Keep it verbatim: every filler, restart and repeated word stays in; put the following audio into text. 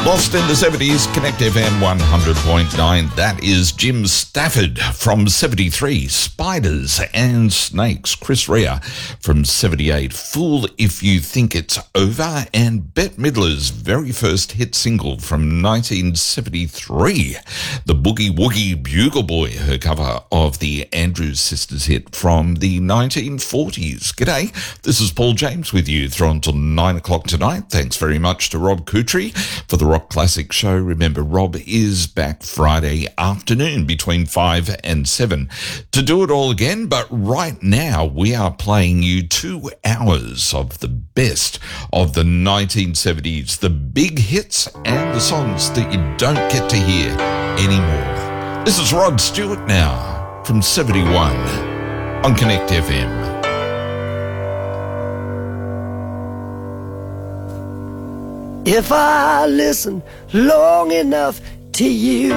Lost in the seventies, Connect F M one hundred point nine. That is Jim Stafford from seventy-three. Spiders and Snakes. Chris Rea from seventy-eight. Fool If You Think It's Over. And Bette Midler's very first hit single from nineteen seventy-three. The Boogie Woogie Bugle Boy, her cover of the Andrews Sisters hit from the nineteen forties. G'day, this is Paul James with you through until nine o'clock tonight. Thanks very much to Rob Kutry for the Rock Classic Show. Remember, Rob is back Friday afternoon between five and seven to do it all again. But right now, we are playing you two hours of the best of the nineteen seventies, the big hits and the songs that you don't get to hear anymore. This is Rod Stewart now from seventy-one on Connect F M. If I listen long enough to you,